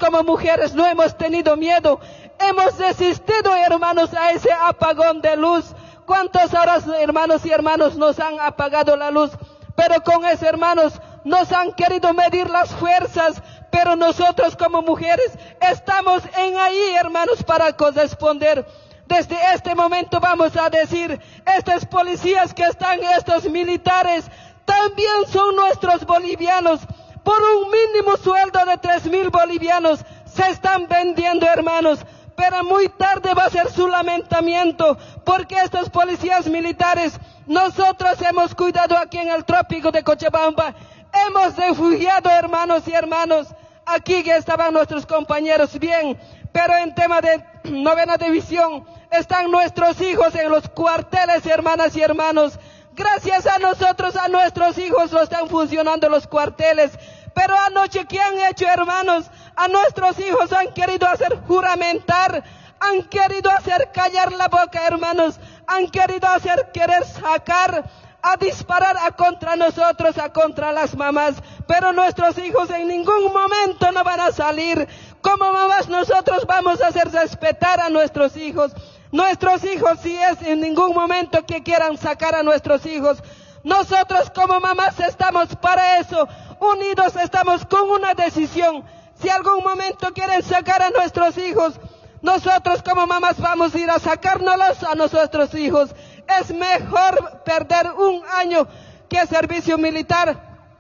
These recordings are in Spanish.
como mujeres no hemos tenido miedo. Hemos resistido, hermanos, a ese apagón de luz. ¿Cuántas horas, hermanos y hermanos, nos han apagado la luz? Pero con eso, hermanos, nos han querido medir las fuerzas. Pero nosotros como mujeres estamos en ahí, hermanos, para corresponder. Desde este momento vamos a decir, estos policías que están, estos militares, también son nuestros bolivianos. Por un mínimo sueldo de 3.000 bolivianos se están vendiendo, hermanos. Pero muy tarde va a ser su lamentamiento, porque estos policías militares, nosotros hemos cuidado aquí en el trópico de Cochabamba. Hemos refugiado, hermanos y hermanos. Aquí ya estaban nuestros compañeros bien, pero en tema de 9ª división están nuestros hijos en los cuarteles, hermanas y hermanos. Gracias a nosotros, a nuestros hijos lo están funcionando los cuarteles. Pero anoche, ¿qué han hecho, hermanos? A nuestros hijos han querido hacer juramentar, han querido hacer callar la boca, hermanos. Han querido hacer querer sacar, a disparar a contra nosotros, a contra las mamás. Pero nuestros hijos en ningún momento no van a salir. Como mamás nosotros vamos a hacer respetar a nuestros hijos. Nuestros hijos, si es en ningún momento que quieran sacar a nuestros hijos, nosotros como mamás estamos para eso. Unidos estamos con una decisión. Si algún momento quieren sacar a nuestros hijos, nosotros como mamás vamos a ir a sacárnoslos a nuestros hijos. Es mejor perder un año que servicio militar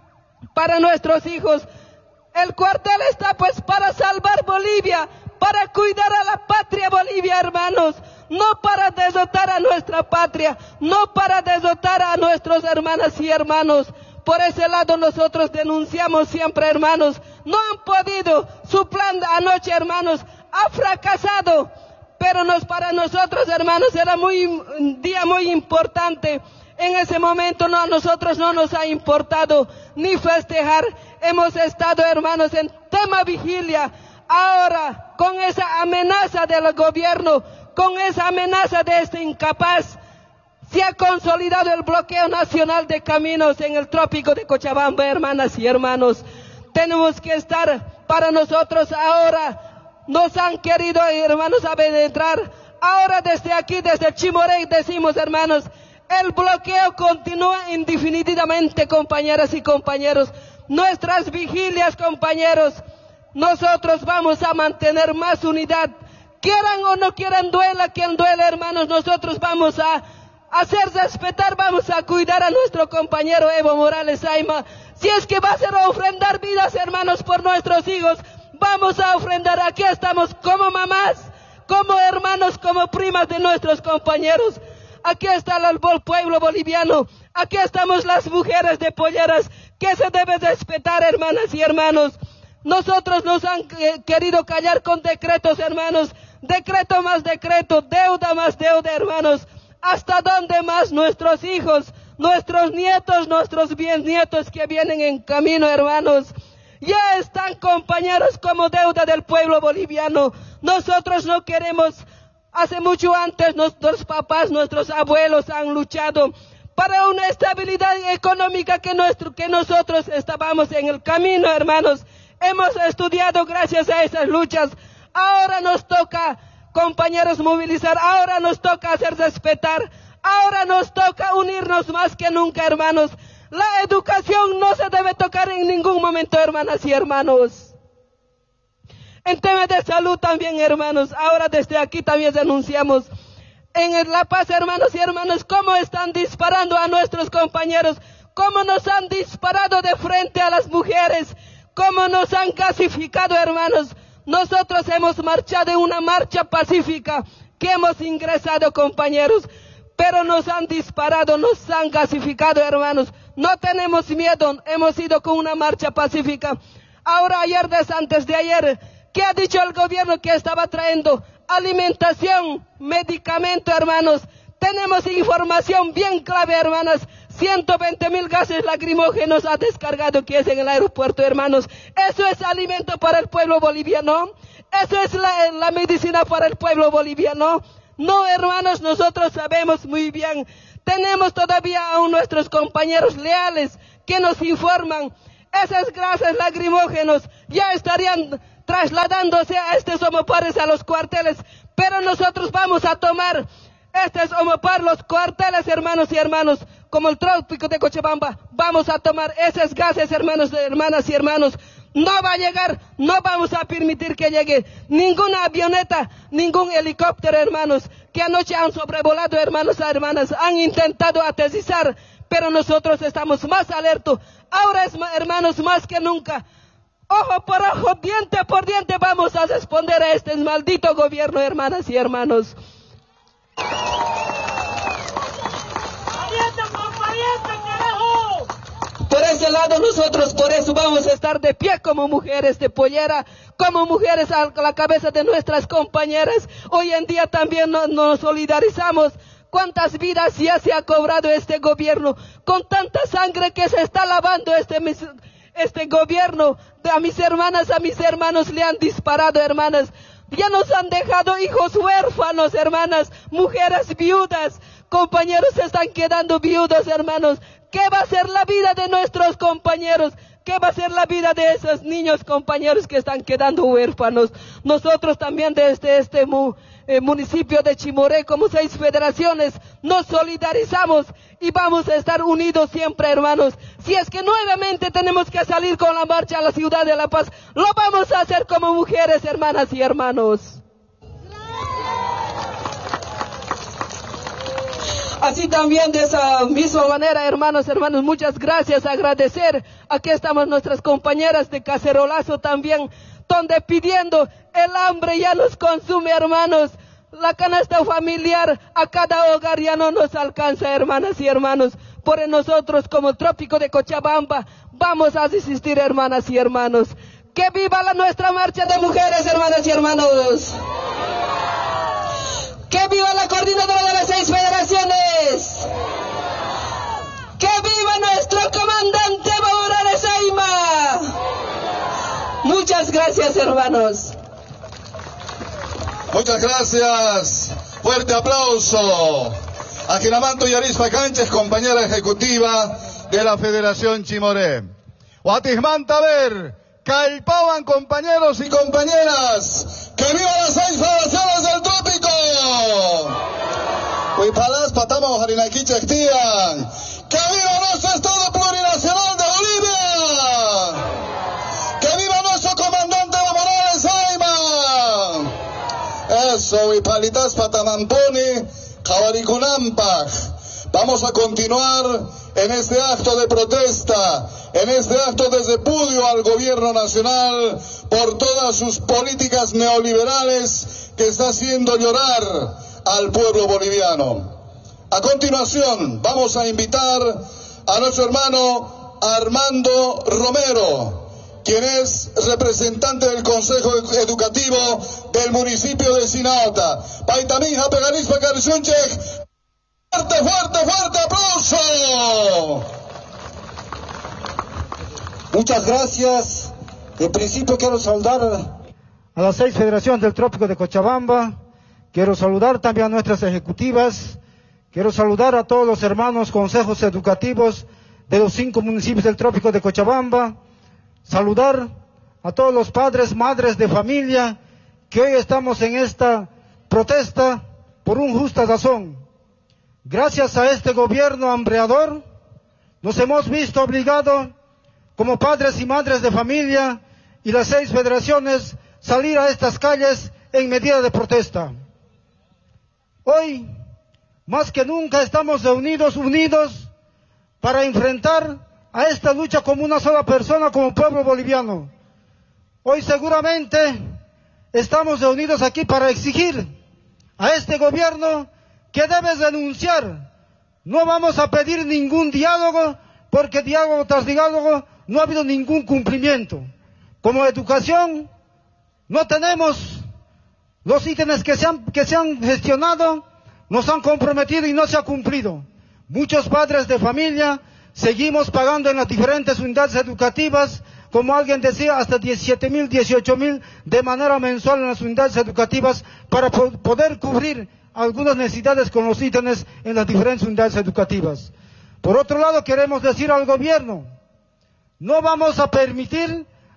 para nuestros hijos. El cuartel está pues para salvar Bolivia, para cuidar a la patria Bolivia, hermanos. No para derrotar a nuestra patria, no para derrotar a nuestros hermanas y hermanos. Por ese lado nosotros denunciamos siempre, hermanos. No han podido, su plan de anoche, hermanos, ha fracasado. Pero para nosotros, hermanos, era un día muy importante. En ese momento a nosotros no nos ha importado ni festejar. Hemos estado, hermanos, en tema vigilia. Ahora, con esa amenaza del gobierno, con esa amenaza de este incapaz, se ha consolidado el bloqueo nacional de caminos en el trópico de Cochabamba, hermanas y hermanos. Tenemos que estar para nosotros ahora. Nos han querido, hermanos, adentrar. Ahora desde aquí, desde Chimoré, decimos, hermanos, el bloqueo continúa indefinidamente, compañeras y compañeros. Nuestras vigilias, compañeros, nosotros vamos a mantener más unidad. Quieran o no quieran, duela quien duele, hermanos, nosotros vamos a hacer respetar, vamos a cuidar a nuestro compañero Evo Morales Ayma. Si es que va a ser ofrendar vidas, hermanos, por nuestros hijos, vamos a ofrendar. Aquí estamos como mamás, como hermanos, como primas de nuestros compañeros. Aquí está el pueblo boliviano, aquí estamos las mujeres de polleras, que se debe respetar, hermanas y hermanos. Nosotros nos han querido callar con decretos, hermanos, decreto más decreto, deuda más deuda, hermanos. ¿Hasta dónde más nuestros hijos, nuestros nietos, nuestros bisnietos que vienen en camino, hermanos? Ya están, compañeros, como deuda del pueblo boliviano. Nosotros no queremos. Hace mucho antes nuestros papás, nuestros abuelos han luchado para una estabilidad económica que nosotros estábamos en el camino, hermanos. Hemos estudiado gracias a esas luchas. Ahora nos toca, compañeros, movilizar. Ahora nos toca hacer respetar. Ahora nos toca unirnos más que nunca, hermanos. La educación no se debe tocar en ningún momento, hermanas y hermanos. En tema de salud también, hermanos. Ahora desde aquí también denunciamos. En La Paz, hermanos y hermanas, cómo están disparando a nuestros compañeros. Cómo nos han disparado de frente a las mujeres. Cómo nos han gasificado, hermanos. Nosotros hemos marchado en una marcha pacífica que hemos ingresado, compañeros. Pero nos han disparado, nos han gasificado, hermanos. No tenemos miedo, hemos ido con una marcha pacífica. Ahora, antes de ayer, ¿qué ha dicho el gobierno que estaba trayendo? Alimentación, medicamento, hermanos. Tenemos información bien clave, hermanas. 120.000 gases lacrimógenos ha descargado que es en el aeropuerto, hermanos. Eso es alimento para el pueblo boliviano. Eso es la medicina para el pueblo boliviano. No, hermanos, nosotros sabemos muy bien. Tenemos todavía a nuestros compañeros leales que nos informan. Esas gases lacrimógenos ya estarían trasladándose a estos homopares a los cuarteles, pero nosotros vamos a tomar estos homopar, los cuarteles, hermanos y hermanos, como el trópico de Cochabamba. Vamos a tomar esos gases, hermanos, hermanas y hermanos. No va a llegar, no vamos a permitir que llegue ninguna avioneta, ningún helicóptero, hermanos, que anoche han sobrevolado, hermanos y hermanas, han intentado aterrizar, pero nosotros estamos más alertos. Ahora, hermanos, más que nunca, ojo por ojo, diente por diente, vamos a responder a este maldito gobierno, hermanas y hermanos. Por ese lado nosotros, por eso vamos a estar de pie como mujeres de pollera, como mujeres a la cabeza de nuestras compañeras. Hoy en día también nos solidarizamos. ¿Cuántas vidas ya se ha cobrado este gobierno? Con tanta sangre que se está lavando este gobierno. A mis hermanas, a mis hermanos le han disparado, hermanas. Ya nos han dejado hijos huérfanos, hermanas, mujeres viudas. Compañeros se están quedando viudos, hermanos. ¿Qué va a ser la vida de nuestros compañeros? ¿Qué va a ser la vida de esos niños, compañeros, que están quedando huérfanos? Nosotros también desde este municipio de Chimoré, como 6 federaciones, nos solidarizamos y vamos a estar unidos siempre, hermanos. Si es que nuevamente tenemos que salir con la marcha a la ciudad de La Paz, lo vamos a hacer como mujeres, hermanas y hermanos. Así también de esa misma manera, hermanos, muchas gracias, agradecer. Aquí estamos nuestras compañeras de Cacerolazo también, donde pidiendo, el hambre ya nos consume, hermanos. La canasta familiar a cada hogar ya no nos alcanza, hermanas y hermanos. Por nosotros, como el trópico de Cochabamba, vamos a resistir, hermanas y hermanos. ¡Que viva nuestra marcha de mujeres, hermanas y hermanos! ¡Que viva la coordinadora de las 6 federaciones! ¡Que viva nuestro comandante Morales Aima! Muchas gracias, hermanos. Muchas gracias. Fuerte aplauso a Ginamanto Yarispa Canches, compañera ejecutiva de la Federación Chimoré. Huatismantaber, Caipaban, compañeros y compañeras. ¡Que viva las 6 federaciones del trópico! Huipalas, Patama, Jarinaquicha, Estian. ¡Que viva nuestro Estado plurinacional de Bolivia! ¡Que viva nuestro comandante Morales Aima! Eso, Huipalitas, Patamamponi, Javaricunampa. Vamos a continuar en este acto de protesta, en este acto de repudio al gobierno nacional por todas sus políticas neoliberales que está haciendo llorar al pueblo boliviano. A continuación, vamos a invitar a nuestro hermano Armando Romero, quien es representante del Consejo Educativo del municipio de Sinaota. Paitamija, Peganispa, Carisunchek. ¡Fuerte, fuerte, fuerte aplauso! Muchas gracias. En principio quiero saludar a las 6 federaciones del trópico de Cochabamba. Quiero saludar también a nuestras ejecutivas. Quiero saludar a todos los hermanos consejos educativos de los 5 municipios del trópico de Cochabamba. Saludar a todos los padres, madres de familia que hoy estamos en esta protesta por una justa razón. Gracias a este gobierno hambreador, nos hemos visto obligados, como padres y madres de familia y las 6 federaciones, salir a estas calles en medida de protesta. Hoy, más que nunca, estamos unidos para enfrentar a esta lucha como una sola persona, como pueblo boliviano. Hoy seguramente estamos reunidos aquí para exigir a este gobierno que debe renunciar. No vamos a pedir ningún diálogo, porque diálogo tras diálogo no ha habido ningún cumplimiento. Como educación, no tenemos los ítems que se han gestionado, nos han comprometido y no se ha cumplido. Muchos padres de familia seguimos pagando en las diferentes unidades educativas, como alguien decía, hasta 17,000, 18,000 de manera mensual en las unidades educativas para poder cubrir algunas necesidades con los ítems en las diferentes unidades educativas. Por otro lado, queremos decir al gobierno, no vamos a permitir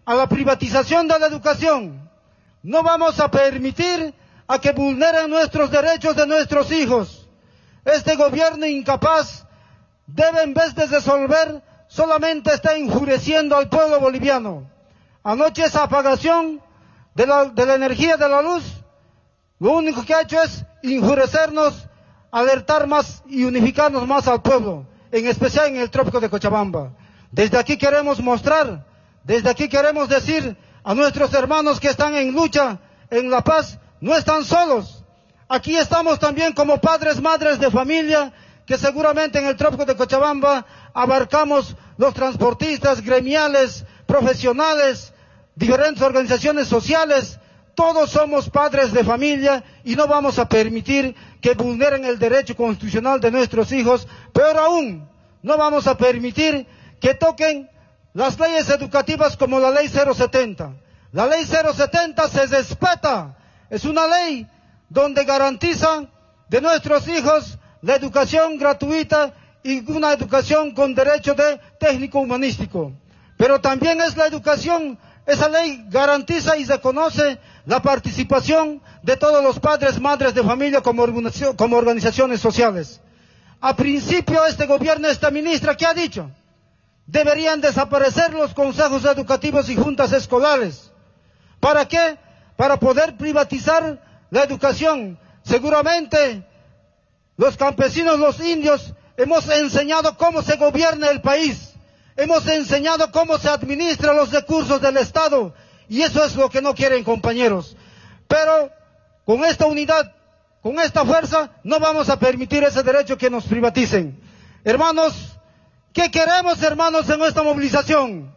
a la privatización de la educación. No vamos a permitir a que vulneren nuestros derechos de nuestros hijos. Este gobierno incapaz debe, en vez de resolver, solamente está enfureciendo al pueblo boliviano. Anoche esa apagación de la energía de la luz, lo único que ha hecho es enfurecernos, alertar más y unificarnos más al pueblo, en especial en el trópico de Cochabamba. Desde aquí queremos mostrar, desde aquí queremos decir a nuestros hermanos que están en lucha, en la paz, no están solos. Aquí estamos también como padres, madres de familia, que seguramente en el trópico de Cochabamba abarcamos los transportistas, gremiales, profesionales, diferentes organizaciones sociales. Todos somos padres de familia y no vamos a permitir que vulneren el derecho constitucional de nuestros hijos. Peor aún, no vamos a permitir que toquen las leyes educativas como la ley 070. La ley 070 se respeta. Es una ley donde garantiza de nuestros hijos la educación gratuita y una educación con derecho de técnico humanístico. Pero también es la educación, esa ley garantiza y reconoce la participación de todos los padres, madres de familia como organizaciones sociales. A principio este gobierno, esta ministra, ¿qué ha dicho? Deberían desaparecer los consejos educativos y juntas escolares. ¿Para qué? Para poder privatizar la educación. Seguramente los campesinos, los indios, hemos enseñado cómo se gobierna el país. Hemos enseñado cómo se administran los recursos del Estado. Y eso es lo que no quieren, compañeros. Pero con esta unidad, con esta fuerza, no vamos a permitir ese derecho que nos privaticen. Hermanos, ¿qué queremos, hermanos, en esta movilización?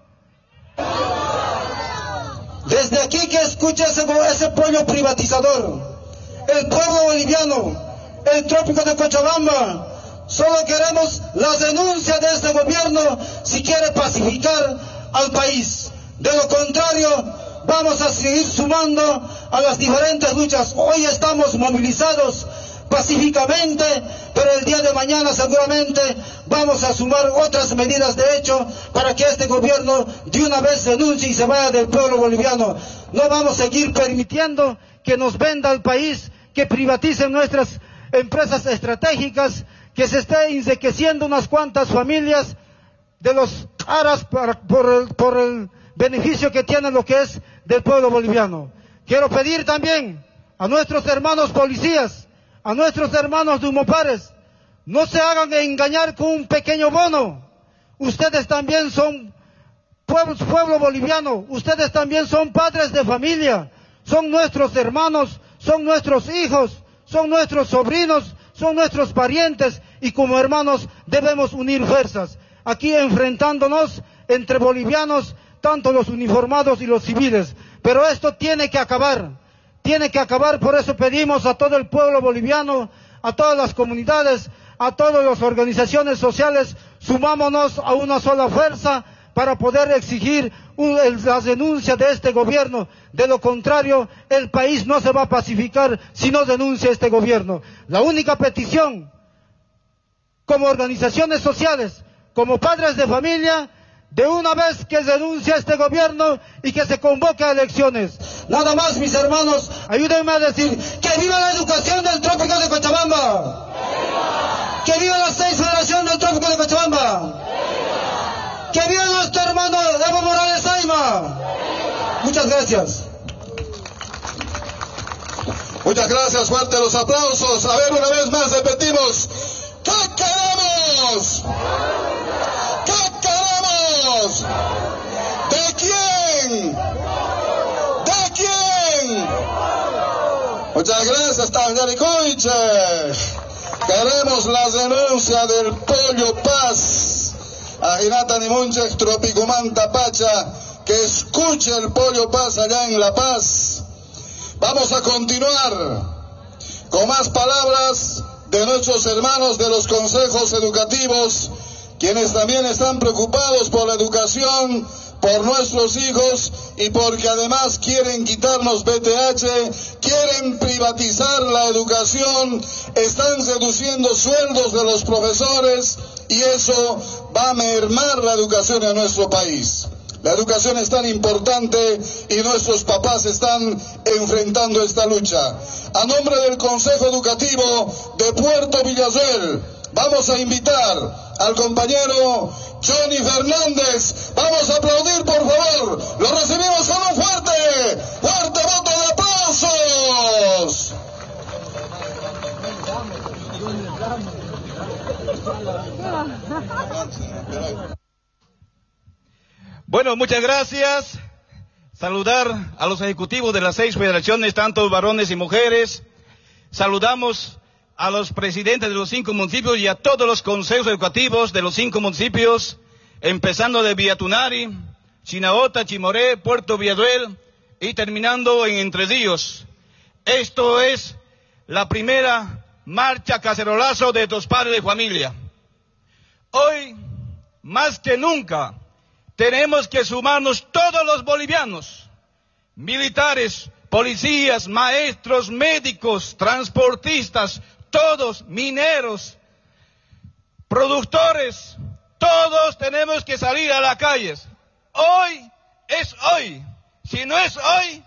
Desde aquí que escuche ese pueblo privatizador, el pueblo boliviano, el trópico de Cochabamba, solo queremos la denuncia de este gobierno si quiere pacificar al país. De lo contrario, vamos a seguir sumando a las diferentes luchas. Hoy estamos movilizados pacíficamente, pero el día de mañana seguramente vamos a sumar otras medidas de hecho para que este gobierno de una vez denuncie y se vaya del pueblo boliviano. No vamos a seguir permitiendo que nos venda el país, que privaticen nuestras empresas estratégicas, que se esté enriqueciendo unas cuantas familias de los aras por el beneficio que tiene lo que es del pueblo boliviano. Quiero pedir también a nuestros hermanos policías, a nuestros hermanos de Humopares, no se hagan engañar con un pequeño bono. Ustedes también son pueblo boliviano, ustedes también son padres de familia, son nuestros hermanos, son nuestros hijos, son nuestros sobrinos, son nuestros parientes, y como hermanos debemos unir fuerzas. Aquí enfrentándonos entre bolivianos, tanto los uniformados y los civiles. Pero esto tiene que acabar, por eso pedimos a todo el pueblo boliviano, a todas las comunidades, a todas las organizaciones sociales, sumámonos a una sola fuerza para poder exigir la denuncia de este gobierno. De lo contrario, el país no se va a pacificar si no denuncia este gobierno. La única petición, como organizaciones sociales, como padres de familia, de una vez que denuncie este gobierno y que se convoque a elecciones. Nada más, mis hermanos, ayúdenme a decir que viva la educación del trópico de Cochabamba. ¡Viva! Que viva la 6 Federación del trópico de Cochabamba. ¡Viva! Que viva nuestro hermano Evo Morales Ayma. ¡Viva! Muchas gracias. Muchas gracias, fuertes los aplausos. A ver, una vez más repetimos. ¿Qué queremos? ¿Qué queremos? ¿De quién? ¿De quién? Muchas gracias, Tangarikoiche. Queremos la denuncia del Pollo Paz. Ajinata Nimunchek, Tropicumanta Pacha, que escuche el Pollo Paz allá en La Paz. Vamos a continuar con más palabras de nuestros hermanos de los consejos educativos, quienes también están preocupados por la educación, por nuestros hijos y porque además quieren quitarnos BTH, quieren privatizar la educación, están reduciendo sueldos de los profesores y eso va a mermar la educación en nuestro país. La educación es tan importante y nuestros papás están enfrentando esta lucha. A nombre del Consejo Educativo de Puerto Villasuel, vamos a invitar al compañero Johnny Fernández. Vamos a aplaudir, por favor. Lo recibimos con un fuerte voto de aplausos. Bueno, muchas gracias. Saludar a los ejecutivos de las 6 federaciones, tanto varones y mujeres. Saludamos a los presidentes de los 5 municipios y a todos los consejos educativos de los 5 municipios, empezando de Villatunari, Chinaota, Chimoré, Puerto Villasuel y terminando en Entre Ríos. Esto es la primera marcha cacerolazo de los padres de familia. Hoy, más que nunca, tenemos que sumarnos todos los bolivianos, militares, policías, maestros, médicos, transportistas, todos, mineros, productores, todos tenemos que salir a las calles. Hoy es hoy. Si no es hoy,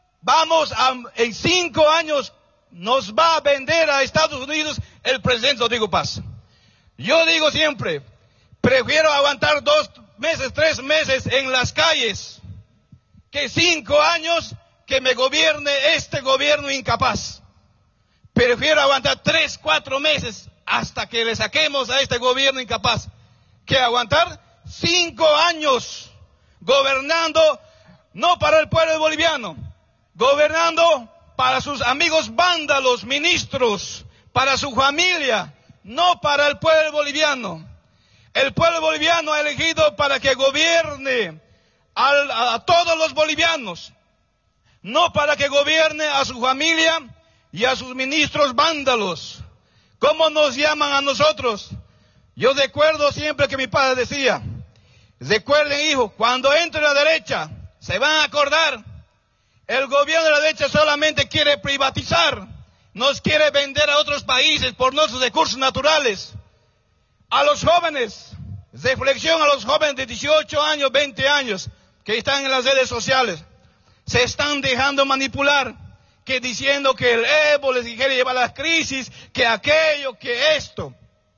en 5 años nos va a vender a Estados Unidos el presidente Rodrigo Paz. Yo digo siempre, prefiero aguantar 2 meses, 3 meses en las calles que 5 años que me gobierne este gobierno incapaz. Prefiero aguantar 3, 4 meses hasta que le saquemos a este gobierno incapaz que aguantar 5 años gobernando no para el pueblo boliviano, gobernando para sus amigos vándalos, ministros, para su familia, no para el pueblo boliviano. El pueblo boliviano ha elegido para que gobierne a todos los bolivianos, no para que gobierne a su familia y a sus ministros vándalos. ¿Cómo nos llaman a nosotros? Yo recuerdo siempre que mi padre decía, recuerden, hijo, cuando entre la derecha, se van a acordar, el gobierno de la derecha solamente quiere privatizar, nos quiere vender a otros países por nuestros recursos naturales. A los jóvenes, reflexión a los jóvenes de 18 años, 20 años, que están en las redes sociales, se están dejando manipular, que diciendo que el Evo les quiere llevar a la crisis, que aquello, que esto.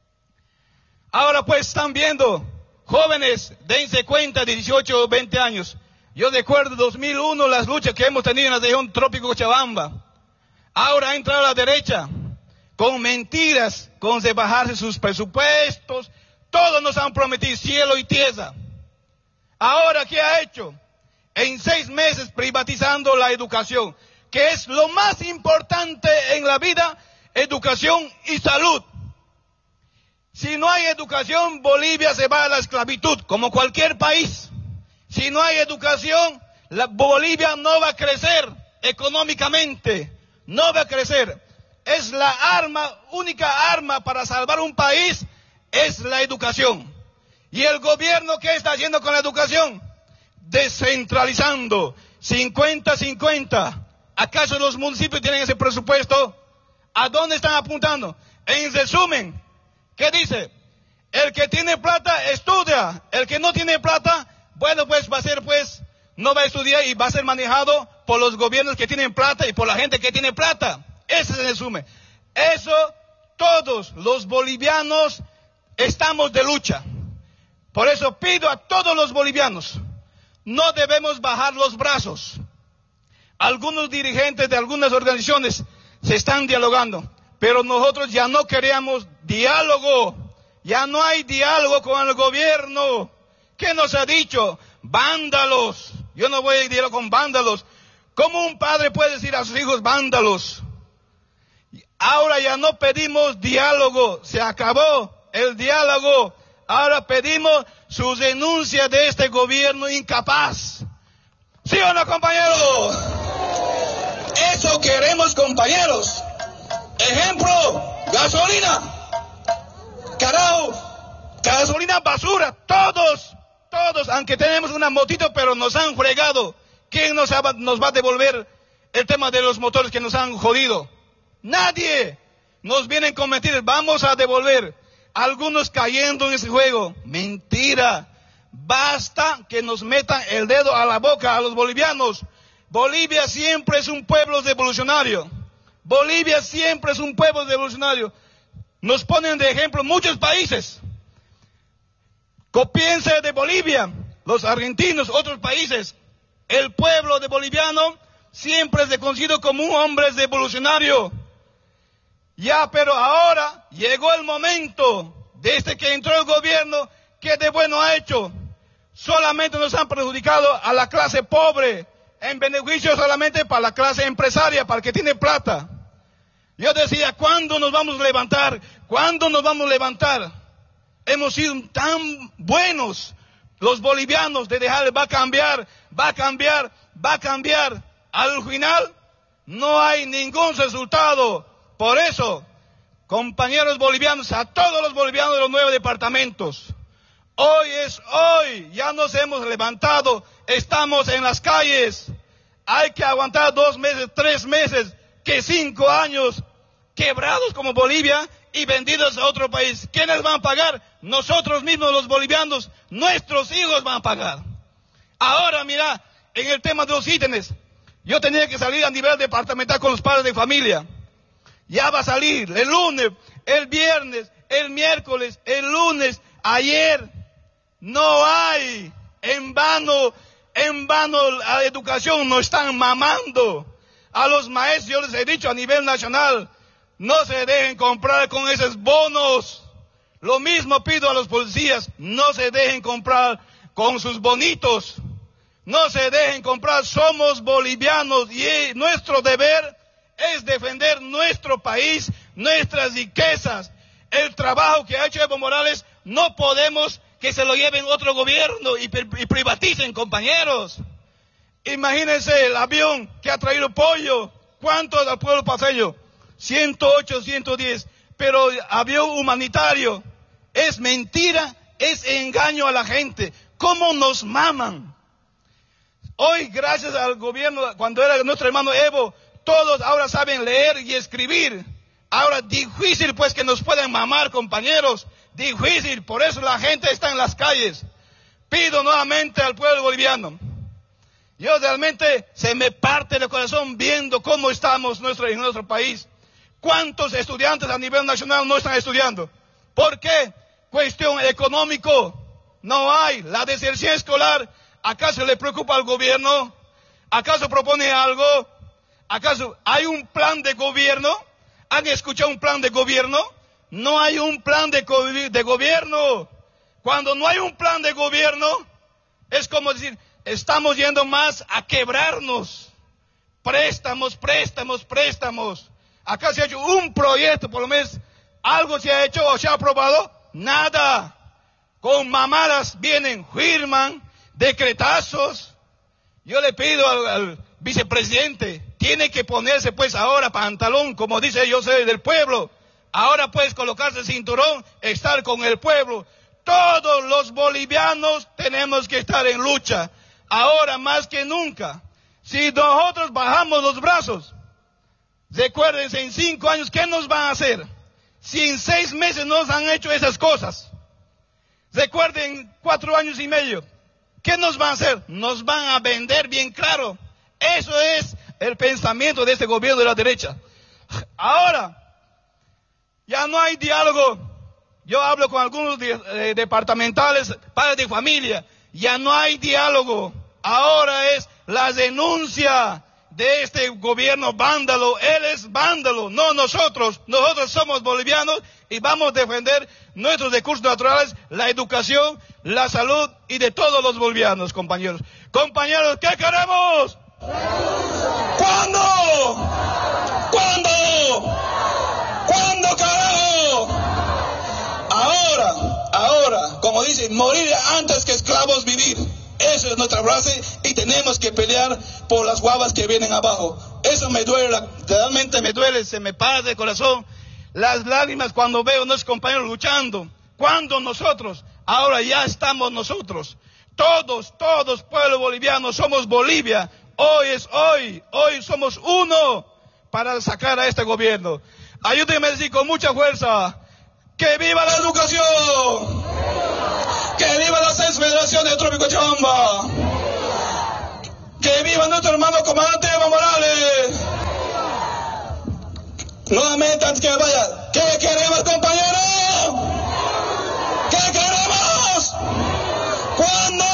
Ahora pues están viendo, jóvenes, dense cuenta, de 18 o 20 años. Yo recuerdo 2001 las luchas que hemos tenido en la región trópico Cochabamba. Ahora ha entrado la derecha con mentiras, con rebajarse sus presupuestos. Todos nos han prometido cielo y tierra. Ahora, ¿qué ha hecho? En 6 meses privatizando la educación, que es lo más importante en la vida, educación y salud. Si no hay educación, Bolivia se va a la esclavitud, como cualquier país. Si no hay educación, Bolivia no va a crecer económicamente, no va a crecer. Es la única arma para salvar un país, es la educación. ¿Y el gobierno qué está haciendo con la educación? Descentralizando, 50-50. ¿Acaso los municipios tienen ese presupuesto? ¿A dónde están apuntando? En resumen, ¿qué dice? El que tiene plata estudia, el que no tiene plata, bueno, pues va a ser, no va a estudiar y va a ser manejado por los gobiernos que tienen plata y por la gente que tiene plata. Ese se resume. Eso, todos los bolivianos estamos de lucha. Por eso pido a todos los bolivianos, no debemos bajar los brazos. Algunos dirigentes de algunas organizaciones se están dialogando, pero nosotros ya no queremos diálogo. Ya no hay diálogo con el gobierno. ¿Qué nos ha dicho? Vándalos. Yo no voy a dialogar con vándalos. ¿Cómo un padre puede decir a sus hijos vándalos? Ahora ya no pedimos diálogo. Se acabó el diálogo. Ahora pedimos su renuncia de este gobierno incapaz. ¿Sí o no, compañeros? Eso queremos, compañeros. Ejemplo, gasolina. Carajo, gasolina basura. Todos, aunque tenemos una motito, pero nos han fregado. ¿Quién nos va a devolver el tema de los motores que nos han jodido? Nadie. Nos vienen con mentiras. Vamos a devolver. Algunos cayendo en ese juego. Mentira. basta que nos metan el dedo a la boca a los bolivianos. Bolivia siempre es un pueblo revolucionario. Bolivia siempre es un pueblo revolucionario. Nos ponen de ejemplo muchos países. Copiense de Bolivia, los argentinos, otros países. El pueblo de boliviano siempre es reconocido como un hombre revolucionario. Ya, pero ahora llegó el momento, desde que entró el gobierno, ¿qué de bueno ha hecho? Solamente nos han perjudicado a la clase pobre, en beneficio solamente para la clase empresaria, para el que tiene plata. Yo decía, ¿cuándo nos vamos a levantar? ¿Cuándo nos vamos a levantar? Hemos sido tan buenos los bolivianos de dejar, va a cambiar, va a cambiar, va a cambiar. Al final no hay ningún resultado. Por eso, compañeros bolivianos, a todos los bolivianos de los 9 departamentos, hoy es hoy, ya nos hemos levantado, estamos en las calles. Hay que aguantar 2 meses, 3 meses, que 5 años quebrados como Bolivia y vendidos a otro país. ¿Quiénes van a pagar? Nosotros mismos, los bolivianos, nuestros hijos van a pagar. Ahora, mira, en el tema de los ítems, yo tenía que salir a nivel departamental con los padres de familia. Ya va a salir el lunes, el viernes, el miércoles, el lunes, ayer. No hay, en vano la educación nos están mamando. A los maestros yo les he dicho a nivel nacional, no se dejen comprar con esos bonos. Lo mismo pido a los policías, no se dejen comprar con sus bonitos. No se dejen comprar, somos bolivianos y nuestro deber es defender nuestro país, nuestras riquezas. El trabajo que ha hecho Evo Morales no podemos que se lo lleven otro gobierno y privaticen, compañeros. Imagínense el avión que ha traído pollo. ¿Cuánto al pueblo paseño? 108, 110. Pero avión humanitario. Es mentira, es engaño a la gente. ¿Cómo nos maman? Hoy, gracias al gobierno, cuando era nuestro hermano Evo, todos ahora saben leer y escribir. Ahora, difícil pues que nos puedan mamar, compañeros. Difícil, por eso la gente está en las calles. Pido nuevamente al pueblo boliviano. Yo realmente se me parte el corazón viendo cómo estamos en nuestro país. ¿Cuántos estudiantes a nivel nacional no están estudiando? ¿Por qué? Cuestión económico. No hay. La deserción escolar, ¿acaso le preocupa al gobierno? ¿Acaso propone algo? ¿Acaso hay un plan de gobierno? ¿Han escuchado un plan de gobierno? No hay un plan de gobierno. Cuando no hay un plan de gobierno, es como decir, estamos yendo más a quebrarnos. Préstamos, préstamos, préstamos. Acá se ha hecho un proyecto, por lo menos, algo se ha hecho o se ha aprobado, nada. Con mamadas vienen, firman, decretazos. Yo le pido al vicepresidente, tiene que ponerse pues ahora pantalón, como dice yo soy del pueblo. Ahora pues colocarse el cinturón, estar con el pueblo. Todos los bolivianos tenemos que estar en lucha. Ahora más que nunca. Si nosotros bajamos los brazos, recuérdense, en 5 años, ¿qué nos van a hacer? Si en 6 meses nos han hecho esas cosas. Recuerden, 4 años y medio. ¿Qué nos van a hacer? Nos van a vender bien claro. Eso es el pensamiento de este gobierno de la derecha. Ahora, ya no hay diálogo. Yo hablo con algunos departamentales, padres de familia. Ya no hay diálogo. Ahora es la denuncia de este gobierno vándalo. Él es vándalo, no nosotros. Nosotros somos bolivianos y vamos a defender nuestros recursos naturales, la educación, la salud y de todos los bolivianos, compañeros. Compañeros, ¿qué queremos? ¿Cuándo? ¿Cuándo? ¿Cuándo, carajo? Ahora, como dicen, morir antes que esclavos vivir. Esa es nuestra frase y tenemos que pelear por las guavas que vienen abajo. Eso me duele, realmente me duele, se me para de corazón las lágrimas cuando veo a nuestros compañeros luchando. Cuando nosotros, ahora ya estamos nosotros, todos, pueblo boliviano, somos Bolivia. Hoy es hoy somos uno para sacar a este gobierno. Ayúdenme a decir con mucha fuerza, ¡que viva la educación! ¡Que viva las 6 federaciones del Trópico Cochabamba. Que viva nuestro hermano comandante Evo Morales. Nuevamente, antes que me vaya, ¿qué queremos, compañeros? ¿Qué queremos? ¿Cuándo?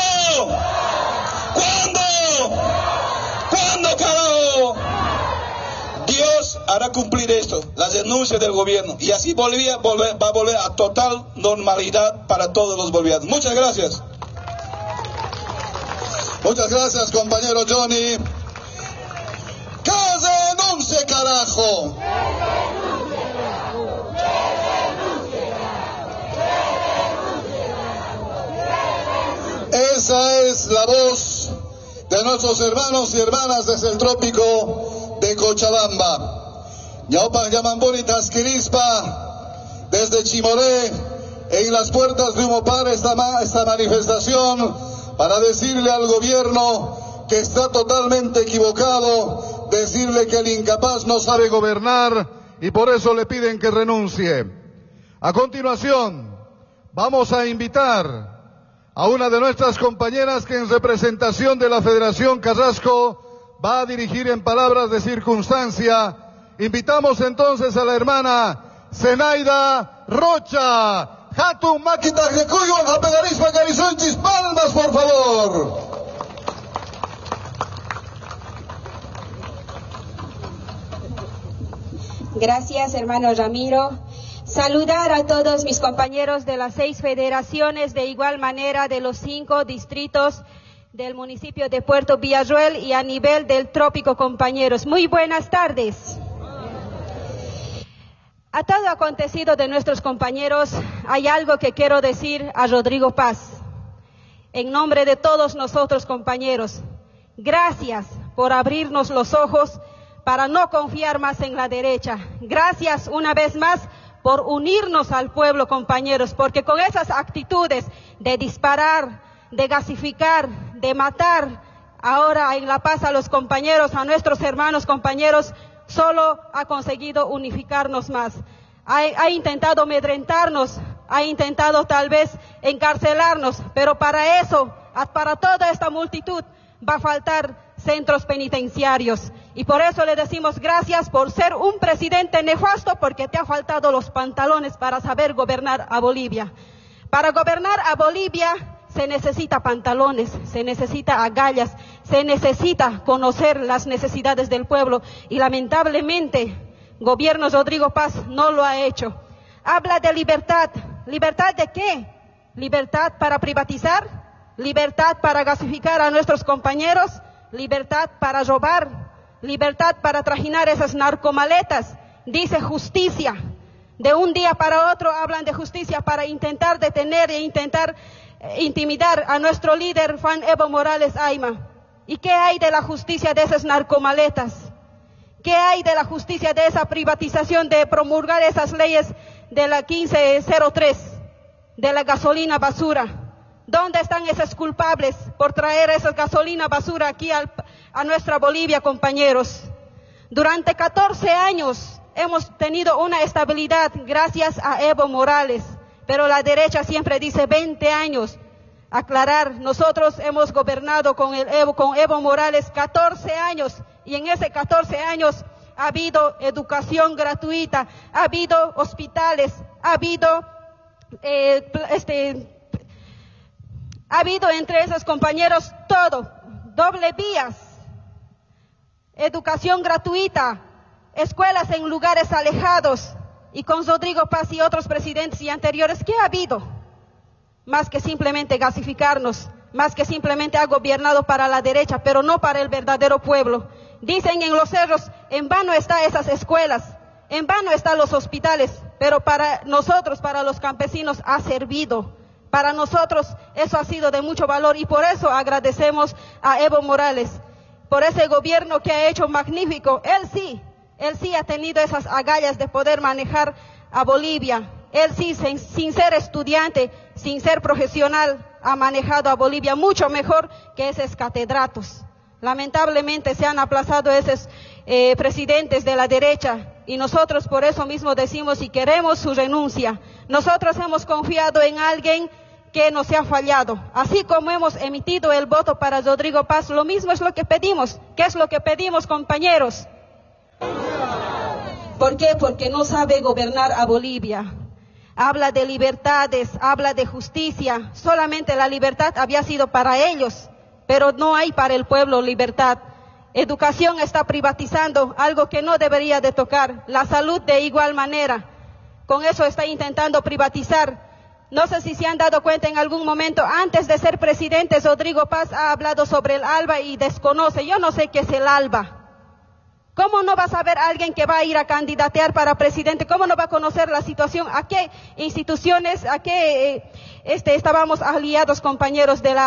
Carajo? Dios hará cumplir esto, las denuncias del gobierno, y así Bolivia va a volver a total normalidad para todos los bolivianos. Muchas gracias. Muchas gracias, compañero Johnny. ¡Que denuncie, carajo! Esa es la voz de nuestros hermanos y hermanas desde el Trópico de Cochabamba. Yaupan Yamambuni Tasquirispa, desde Chimoré, en las puertas de Humopar, esta manifestación para decirle al gobierno que está totalmente equivocado, decirle que el incapaz no sabe gobernar y por eso le piden que renuncie. A continuación, vamos a invitar a una de nuestras compañeras que en representación de la Federación Carrasco va a dirigir en palabras de circunstancia. Invitamos entonces a la hermana Zenaida Rocha. Hatun Maquita Jecuyuan, Japegarispa Garizonchis, palmas por favor. Gracias, hermano Ramiro. Saludar a todos mis compañeros de las 6 federaciones, de igual manera de los 5 distritos del municipio de Puerto Villarroel y a nivel del Trópico, compañeros. Muy buenas tardes. A todo acontecido de nuestros compañeros, hay algo que quiero decir a Rodrigo Paz. En nombre de todos nosotros, compañeros, gracias por abrirnos los ojos para no confiar más en la derecha. Gracias una vez más por unirnos al pueblo, compañeros, porque con esas actitudes de disparar, de gasificar, de matar ahora en La Paz a los compañeros, a nuestros hermanos compañeros, solo ha conseguido unificarnos más. Ha intentado amedrentarnos, ha intentado tal vez encarcelarnos, pero para eso, para toda esta multitud, va a faltar centros penitenciarios. Y por eso le decimos gracias por ser un presidente nefasto, porque te ha faltado los pantalones para saber gobernar a Bolivia. Para gobernar a Bolivia se necesita pantalones, se necesita agallas, se necesita conocer las necesidades del pueblo. Y lamentablemente, gobierno Rodrigo Paz no lo ha hecho. Habla de libertad. ¿Libertad de qué? ¿Libertad para privatizar? ¿Libertad para gasificar a nuestros compañeros? ¿Libertad para robar? ¿Libertad para trajinar esas narcomaletas? Dice justicia. De un día para otro hablan de justicia para intentar detener e intentar intimidar a nuestro líder Juan Evo Morales Ayma. ¿Y qué hay de la justicia de esas narcomaletas? ¿Qué hay de la justicia de esa privatización, de promulgar esas leyes de la 1503, de la gasolina basura? ¿Dónde están esos culpables por traer esa gasolina basura aquí a nuestra Bolivia, compañeros? Durante 14 años hemos tenido una estabilidad gracias a Evo Morales, pero la derecha siempre dice 20 años. Aclarar, nosotros hemos gobernado con Evo Morales 14 años, y en ese 14 años ha habido educación gratuita, ha habido hospitales, ha habido entre esos compañeros todo, doble vías, educación gratuita, escuelas en lugares alejados. Y con Rodrigo Paz y otros presidentes y anteriores, ¿qué ha habido? Más que simplemente gasificarnos, más que simplemente ha gobernado para la derecha, pero no para el verdadero pueblo. Dicen en los cerros, en vano están esas escuelas, en vano están los hospitales, pero para nosotros, para los campesinos, ha servido. Para nosotros eso ha sido de mucho valor, y por eso agradecemos a Evo Morales, por ese gobierno que ha hecho magnífico. Él sí ha tenido esas agallas de poder manejar a Bolivia. Él sí, sin ser estudiante, sin ser profesional, ha manejado a Bolivia mucho mejor que esos catedratos. Lamentablemente se han aplazado esos presidentes de la derecha, y nosotros por eso mismo decimos y queremos su renuncia. Nosotros hemos confiado en alguien que nos ha fallado. Así como hemos emitido el voto para Rodrigo Paz, lo mismo es lo que pedimos. ¿Qué es lo que pedimos, compañeros? ¿Por qué? Porque no sabe gobernar a Bolivia. Habla de libertades, habla de justicia. Solamente la libertad había sido para ellos, pero no hay para el pueblo libertad. Educación está privatizando, algo que no debería de tocar. La salud de igual manera. Con eso está intentando privatizar. No sé si se han dado cuenta en algún momento, antes de ser presidente, Rodrigo Paz ha hablado sobre el ALBA y desconoce. Yo no sé qué es el ALBA. ¿Cómo no va a saber alguien que va a ir a candidatear para presidente? ¿Cómo no va a conocer la situación? ¿A qué instituciones, a qué estábamos aliados, compañeros del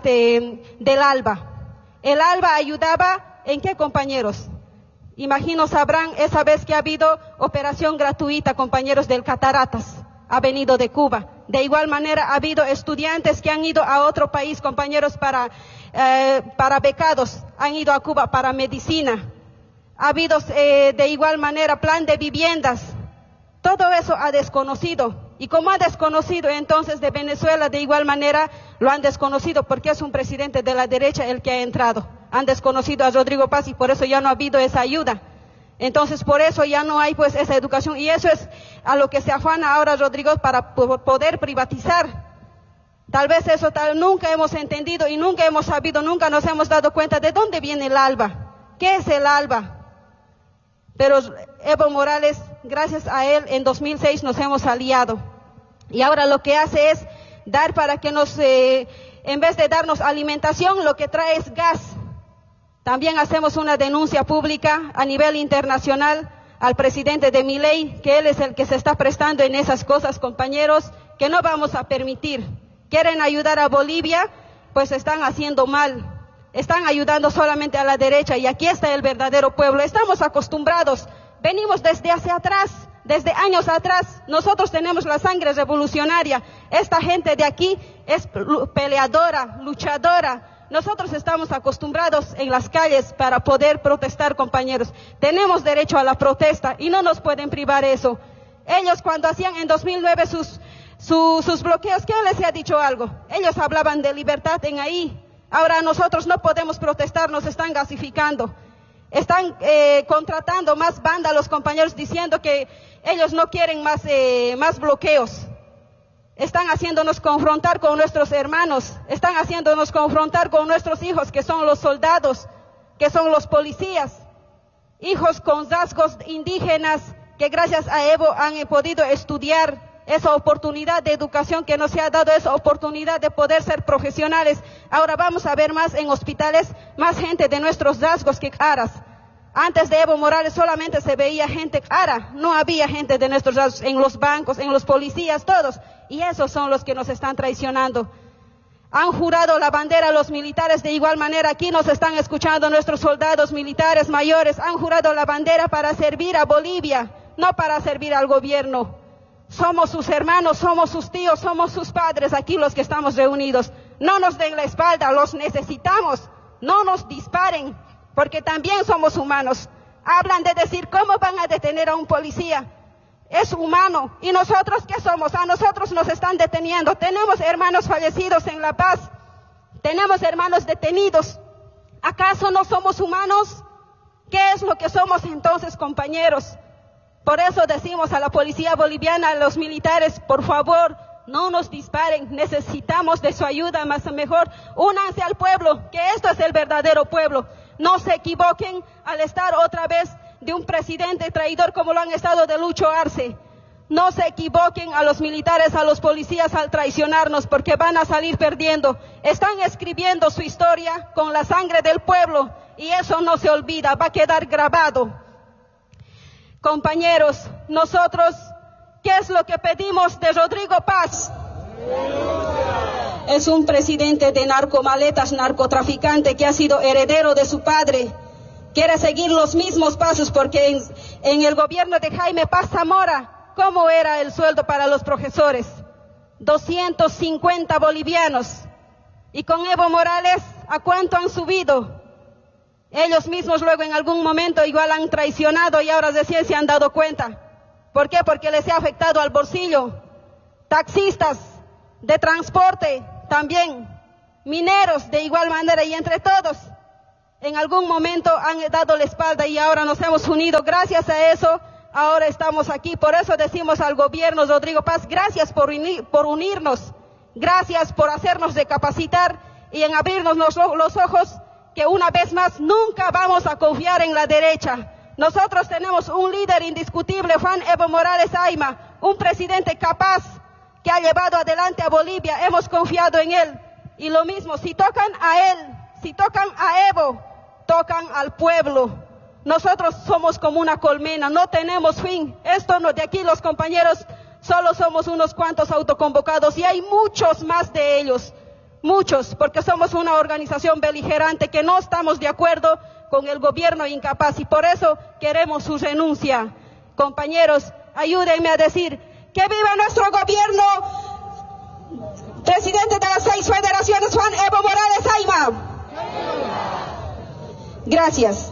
ALBA? El ALBA ayudaba, ¿en qué, compañeros? Imagino sabrán esa vez que ha habido operación gratuita, compañeros, del Cataratas. Ha venido de Cuba. De igual manera ha habido estudiantes que han ido a otro país, compañeros, para becados. Han ido a Cuba para medicina. Ha habido de igual manera plan de viviendas. Todo eso ha desconocido. Y como ha desconocido entonces de Venezuela, de igual manera lo han desconocido porque es un presidente de la derecha el que ha entrado. Han desconocido a Rodrigo Paz y por eso ya no ha habido esa ayuda. Entonces por eso ya no hay pues esa educación y eso es a lo que se afana ahora Rodrigo para poder privatizar. Tal vez eso nunca hemos entendido y nunca hemos sabido, nunca nos hemos dado cuenta de dónde viene el ALBA. ¿Qué es el ALBA? Pero Evo Morales, gracias a él, en 2006 nos hemos aliado. Y ahora lo que hace es dar para que en vez de darnos alimentación, lo que trae es gas. También hacemos una denuncia pública a nivel internacional al presidente de Milei, que él es el que se está prestando en esas cosas, compañeros, que no vamos a permitir. Quieren ayudar a Bolivia, pues están haciendo mal. Están ayudando solamente a la derecha y aquí está el verdadero pueblo. Estamos acostumbrados, venimos desde hacia atrás, desde años atrás. Nosotros tenemos la sangre revolucionaria. Esta gente de aquí es peleadora, luchadora. Nosotros estamos acostumbrados en las calles para poder protestar, compañeros. Tenemos derecho a la protesta y no nos pueden privar eso. Ellos cuando hacían en 2009 sus bloqueos, ¿quién les ha dicho algo? Ellos hablaban de libertad en ahí. Ahora nosotros no podemos protestar, nos están gasificando. Están contratando más vándalos, compañeros, diciendo que ellos no quieren más bloqueos. Están haciéndonos confrontar con nuestros hermanos, están haciéndonos confrontar con nuestros hijos, que son los soldados, que son los policías, hijos con rasgos indígenas, que gracias a Evo han podido estudiar, esa oportunidad de educación que nos ha dado, esa oportunidad de poder ser profesionales. Ahora vamos a ver más en hospitales, más gente de nuestros rasgos que caras. Antes de Evo Morales solamente se veía gente cara, no había gente de nuestros rasgos en los bancos, en los policías, todos. Y esos son los que nos están traicionando. Han jurado la bandera los militares, de igual manera aquí nos están escuchando nuestros soldados militares mayores. Han jurado la bandera para servir a Bolivia, no para servir al gobierno. Somos sus hermanos, somos sus tíos, somos sus padres, aquí los que estamos reunidos. No nos den la espalda, los necesitamos. No nos disparen, porque también somos humanos. Hablan de decir, ¿cómo van a detener a un policía? Es humano. ¿Y nosotros qué somos? A nosotros nos están deteniendo. Tenemos hermanos fallecidos en La Paz. Tenemos hermanos detenidos. ¿Acaso no somos humanos? ¿Qué es lo que somos entonces, compañeros? Por eso decimos a la policía boliviana, a los militares, por favor, no nos disparen, necesitamos de su ayuda, más mejor, únanse al pueblo, que esto es el verdadero pueblo. No se equivoquen al estar otra vez de un presidente traidor como lo han estado de Lucho Arce. No se equivoquen a los militares, a los policías al traicionarnos, porque van a salir perdiendo. Están escribiendo su historia con la sangre del pueblo y eso no se olvida, va a quedar grabado. Compañeros, nosotros, ¿qué es lo que pedimos de Rodrigo Paz? Es un presidente de narcomaletas, narcotraficante que ha sido heredero de su padre. Quiere seguir los mismos pasos porque en el gobierno de Jaime Paz Zamora, ¿cómo era el sueldo para los profesores? 250 bolivianos. Y con Evo Morales, ¿a cuánto han subido? Ellos mismos luego en algún momento igual han traicionado y ahora recién se han dado cuenta. ¿Por qué? Porque les ha afectado al bolsillo. Taxistas, de transporte también, mineros de igual manera, y entre todos en algún momento han dado la espalda y ahora nos hemos unido. Gracias a eso, ahora estamos aquí. Por eso decimos al gobierno Rodrigo Paz, gracias por unirnos, gracias por hacernos recapacitar y en abrirnos los ojos, que una vez más nunca vamos a confiar en la derecha. Nosotros tenemos un líder indiscutible, Juan Evo Morales Ayma, un presidente capaz que ha llevado adelante a Bolivia. Hemos confiado en él. Y lo mismo, si tocan a él, si tocan a Evo, tocan al pueblo. Nosotros somos como una colmena, no tenemos fin. Esto no, de aquí los compañeros solo somos unos cuantos autoconvocados y hay muchos más de ellos. Muchos, porque somos una organización beligerante que no estamos de acuerdo con el gobierno incapaz y por eso queremos su renuncia. Compañeros, ayúdenme a decir que viva nuestro gobierno, presidente de las 6 federaciones, Juan Evo Morales Ayma. Gracias.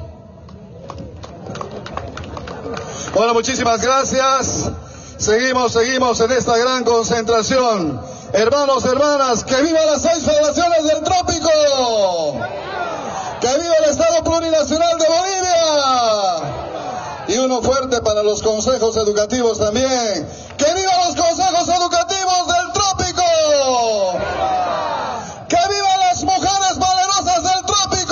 Bueno, muchísimas gracias. Seguimos en esta gran concentración. Hermanos, hermanas, que viva las 6 federaciones del trópico. Que viva el Estado Plurinacional de Bolivia. Y uno fuerte para los consejos educativos también. Que viva los consejos educativos del trópico. Que viva las mujeres valerosas del trópico.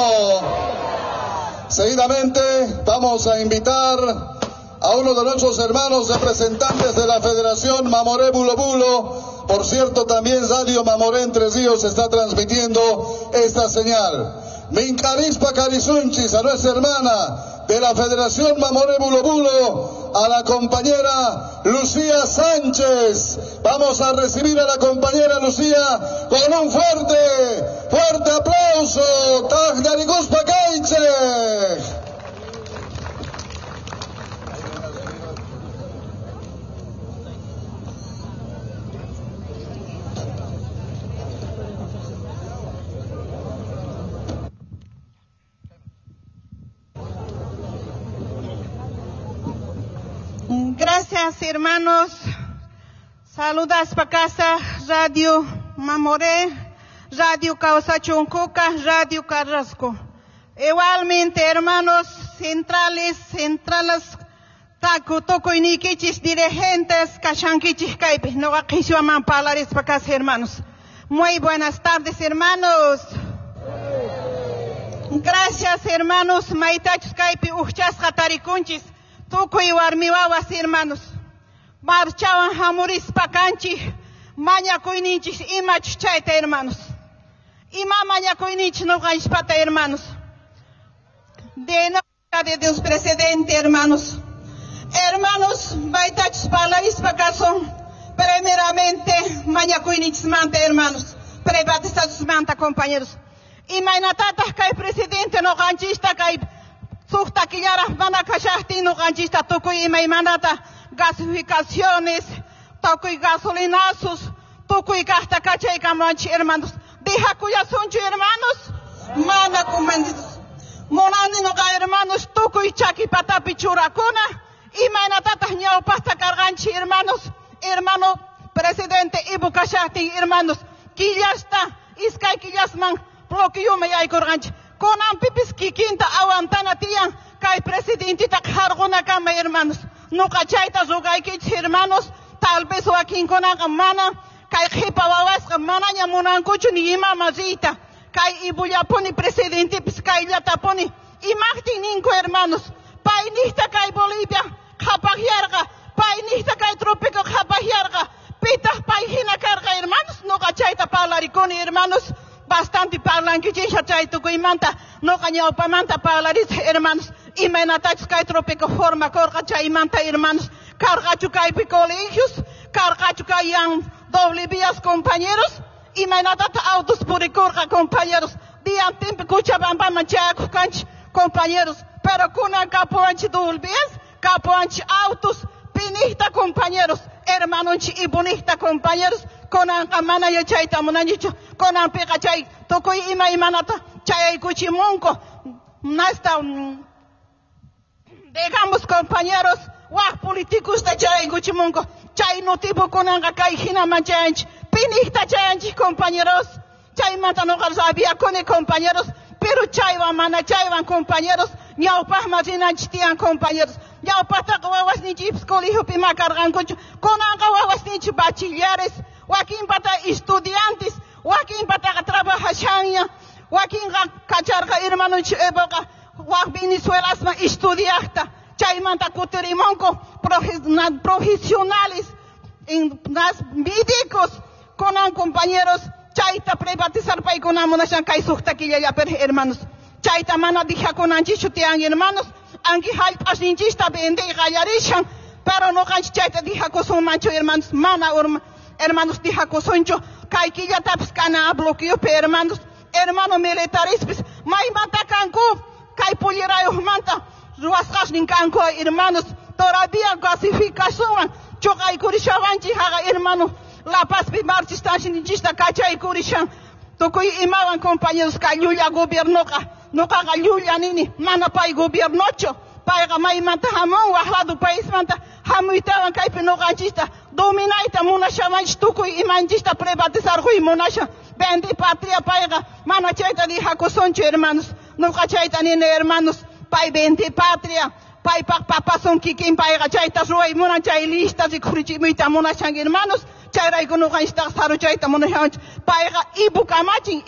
Seguidamente vamos a invitar a uno de nuestros hermanos representantes de la Federación Mamoré Bulo Bulo. Por cierto, también Radio Mamoré Entre Ríos está transmitiendo esta señal. Mincarispa Carisunchis, a nuestra hermana de la Federación Mamoré Bulo Bulo, a la compañera Lucía Sánchez. Vamos a recibir a la compañera Lucía con un fuerte aplauso. Tajnariguspa Caiche. Gracias, hermanos. Saludos para casa, Radio Mamoré, Radio Causachuncuca, Radio Carrasco. Igualmente, hermanos centrales, taco, toco y niquichis, dirigentes, cachanquichis, caipe, no aquishuaman palares para casa, hermanos. Muy buenas tardes, hermanos. Gracias, hermanos. Maitachus, caipe, uchas, cataricunchis. Tuco y warmiwawas, hermanos. Marchaban jamuris pacanchi, maña cuinichis y machuchaita, hermanos. Y maña cuinichis no ganchpata, hermanos. De Dios precedente, hermanos. Hermanos, baitachos palabras pacazón. Primeramente, maña cuinichis manta, hermanos. Privatizados manta, compañeros. Y mainatata cae presidente no ganchista cae. Suhta killara mana kashahti no ganchista tukuy imay manata gasificaciones, tukuy gasolinazos, tukuy gasta kachay kamanchi, hermanos. Deja cuya soncho, hermanos. Mana comanditos. Monani no ga, hermanos, tukuy chaki patapi churakuna. Imay natata ñaw pasta carganchi, hermanos. Hermano presidente Ibu kashahti, hermanos. Killasta, iskay killasman, bloqueome ay corganchi. Conan pipis kikinta aguantana tian, kay presidentita jargona kama, hermanos. No cachaita zugaikichis, hermanos. Tal vez o aquí conan mana, kay jipa wawas, mana ñamunan kuchu ni ima mazita. Kay ibuyaponi presidente pis kay lataponi. Imagti ninko, hermanos. Painista kay Bolivia, japajiarga. Painista kay trópico, japajiarga. Pitas paijina carga, hermanos. No cachaita palariconi, hermanos. Bastante parlan que ya chaito que manta no caño pa manta parlaris, hermanos. Y me natach kai trópico forma corga chay manta, hermanos. Carga chucay colegios, carga chucay yang doble vías, compañeros. Y me natata autos puricorga, compañeros. Dian tiempo cucha bamba manchaco canch, compañeros. Pero con el capoanchi doble vías, capoanchi autos, pinista, compañeros. Hermanos y bonita, compañeros. Conan amana yo chaita monanicho, conan pega chay, toko ima imanata, chay cuchimonco, nasta, digamos, compañeros, wah políticos de chay cuchimonco, chay no tipo conan acá hina manchanch, pinita chayanchis compañeros. Chaymanta no había con compañeros. Pero chaywan mana chaywan compañeros. Ñawpajma rinanchis tiyan compañeros. Ñawpataqa wawasninchis colegiopi makarqankuchu. Kunanqa wawasninchis bachilleres. Wakinpata estudiantes. Wakinpataqa trabajashanña. Wakinqa kacharqa hermanunchis epoqa. Venezuelasma estudiaqta. Chaymanta kutirimunku profesionales. Médicos. Kunan compañeros. Chayta privatizar paykuna munashan kay sukta killallapi hermanos. Chayta mana dijakunanchischu tiyan hermanos. Anki hallp'asninchista vende qallarishan. Pero no kanchi chayta dijakusunmanchu hermanos. Mana hermanos dijakusunchu. Kay killatapis kana bloqueopi hermanos. Hermano militarispis. Maymanta kanku. Kay pullirayuqmanta. Ruwasqashnin kanku hermanos. Todavía clasificación. Chukaykurishawanchis haga hermano. La Paz marchistanchinchista kachaykurishan. Tukuy imawan compañeros kayulla gobiernoqa. Nuqaqa llulla nini. Mana pay gobiernocho. Payqa maymanta hamun waqladu paismanta hamuytawan kaypi nuqanchista dominayta munashamanchis tukuy imanchista privatizarquy munashan. Bendi patria payqa mana chayta dijakusunchu hermanos. Nuqa chayta nini hermanos. Pay bendi patria. Pay papasun kikin payqa chayta ruway munan chay lista rikhurichimuyta munashan hermanos. Chayrayku nuqanchista saruchayta munashanchis. Payqa ibukamachin.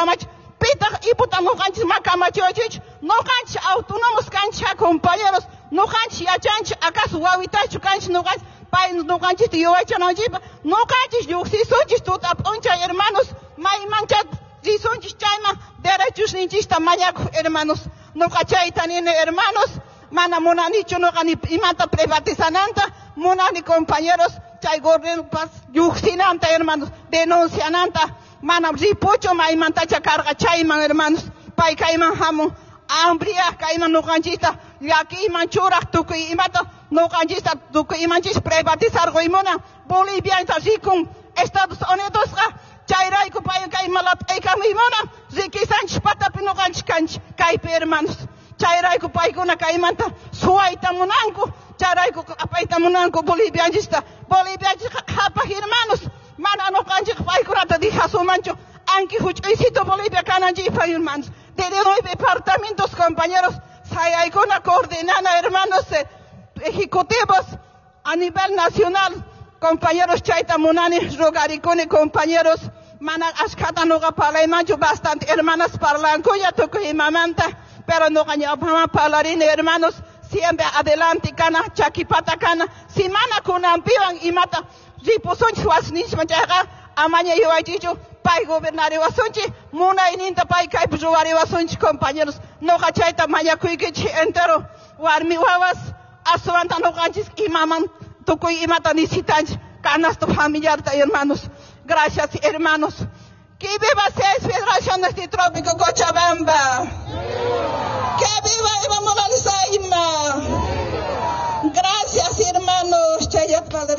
Pitaq iputa nuqanchis makamachiyuchich. Nuqanchis autónomos kanchis compañeros. Nuqanchis yachanchis acaso wawitachu kanchis nuqanchis. Pay nuqanchista yuwaychananchikpa. Nuqanchis lluqsisunchis tuta p'unchay hermanos. Maymancha risunchis chayman derechosninchista mañakuq hermanos. Nuqa chayta nini hermanos. Mana munanichu nuqa ni imanta privatizananta. Munani compañeros. Chay gobierno lluqsinanta hermanos. Denunciananta. Mana ripucho maymantacha karqa chayman hermanos. Pay kayman hamun hambriaq kayman nuqanchista llakiman churaq tukuy imata nuqanchista tukuy imanchis privatizarquymuna. Bolivianta rikun Estados Unidosqa chayrayku pay kayman lat'aykamuymuna rikisanchis patapi nuqanchis kanchis kaypi hermanos. Chayrayku paykuna kaymanta suwayta munanku. Chayrayku apayta munanku bolivianchista. Bolivianchista qhapaq hermanos. Mana nuqanchik paykunata dijasumanchu. Anki huch'uysito Bolivia kananchikpa hermanos. De 9 departamentos compañeros. Sayaykuna coordinana hermanos ejecutivos a nivel nacional. Compañeros chayta munani rogarikuni compañeros. Mana ashkata nuqa parlaymanchu bastante hermanas parlankuya tukuy imamanta. Pero nuqa ñawpama parlarini hermanos. Siempre adelante kana chakipata kana. Si mana kunampiwan imata. Ripusunchis wasninchman chayqa amaña yuwaychichu pay gobernari wasunchis munayninta pay kaypi ruwari wasunchis compañeros. Nuqa chayta mañakuykichis entero warmi wawas aswanta nuqanchis imaman tukuy imata necesitanchis canasto familiarta hermanos. Gracias hermanos. Que viva 6 Federaciones de Trópico Cochabamba. Que viva Evo Morales Ayma. Gracias hermanos. Chayat Padre.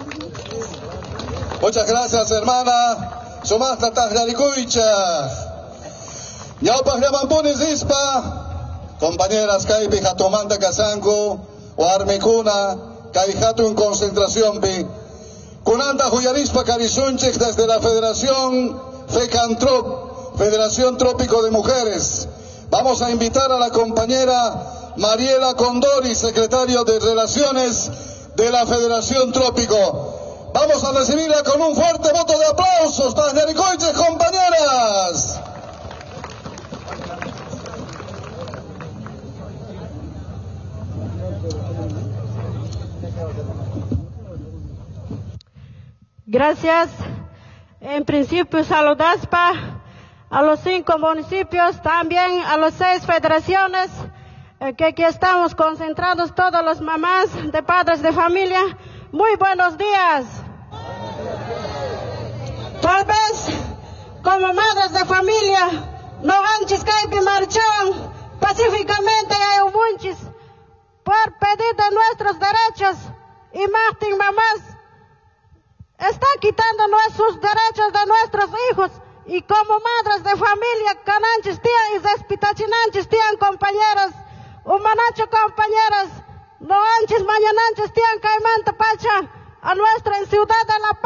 Muchas gracias, hermana. Sumasta Tajlarikuicha. Ñaupas Llamapunis Ispa. Compañeras Kaipi Jatumanta Kazanku. O Armicuna. Kaijatu en concentración pi. Kunanta Juyarispa Carisunchik desde la Federación FECANTROP, Federación Trópico de Mujeres. Vamos a invitar a la compañera Mariela Condori, secretario de Relaciones de la Federación Trópico. Vamos a recibirla con un fuerte voto de aplausos, Tajlaricoiches, compañeras. Gracias. En principio saludas a los 5 municipios, también a las 6 federaciones, que estamos concentrados todas las mamás de padres de familia. Muy buenos días. Tal vez, como madres de familia, no antes que marchaban pacíficamente a Ubunchis por pedir de nuestros derechos, y Martín mamás está quitando sus derechos de nuestros hijos, y como madres de familia, cananchis tían y despitachinanchis tían compañeros, humanacho compañeros, no anchis mañananchis tían caimanta pacha, a nuestra Ciudad de La Paz,